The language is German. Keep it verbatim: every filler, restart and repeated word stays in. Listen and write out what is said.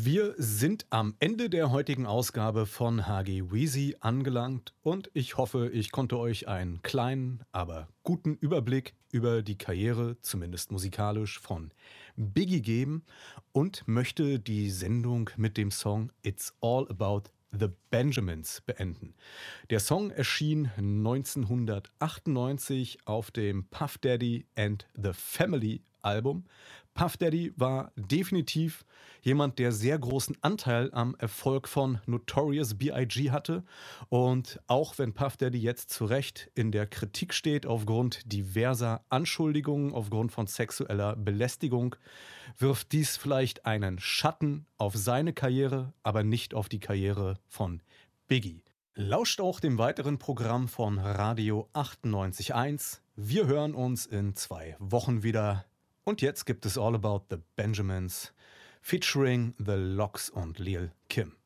Wir sind am Ende der heutigen Ausgabe von H G Weezy angelangt und ich hoffe, ich konnte euch einen kleinen, aber guten Überblick über die Karriere, zumindest musikalisch, von Biggie geben und möchte die Sendung mit dem Song It's All About The Benjamins beenden. Der Song erschien neunzehnhundertachtundneunzig auf dem Puff Daddy and the Family Album. Puff Daddy war definitiv jemand, der sehr großen Anteil am Erfolg von Notorious B I G hatte. Und auch wenn Puff Daddy jetzt zu Recht in der Kritik steht aufgrund diverser Anschuldigungen, aufgrund von sexueller Belästigung, wirft dies vielleicht einen Schatten auf seine Karriere, aber nicht auf die Karriere von Biggie. Lauscht auch dem weiteren Programm von Radio achtundneunzig Komma eins. Wir hören uns in zwei Wochen wieder. Und jetzt gibt es All About the Benjamins featuring The Lox und Lil Kim.